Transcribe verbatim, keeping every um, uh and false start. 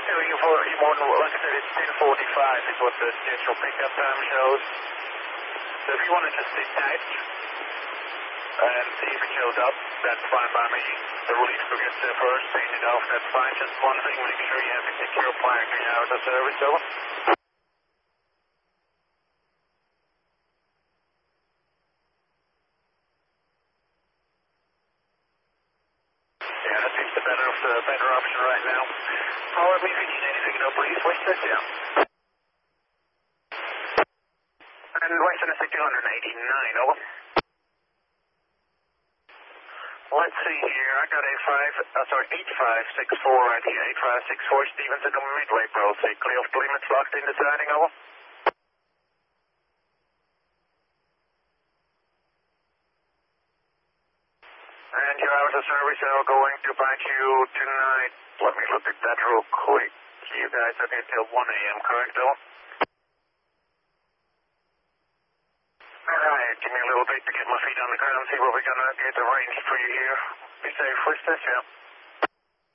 So you for, you more than, like I said, it's ten forty-five is what the scheduled pickup time shows. So if you want to just sit tight and see if it shows up, that's fine by me. The relief crew gets there first, paint it off, that's fine. Just one thing, make sure you have a secure flag when you're out of service, over. Yeah, that seems the better, the better option right now. However, if you need anything, no, please, Western, yeah. And Western is two eighty-nine, over. Let's see here, I got a five, uh, sorry, eight five six four right here, eight five six four Stevenson to Midway, Pro C, clear off the limits, locked in the siding, over. And you're out of service, and we're going to find you tonight. Let me look at that real quick. You guys are here till one A M, correct, though? Alright, give me a little bit to get my feet on the ground, see what we're gonna get arranged for you here. Be safe, Western, yeah.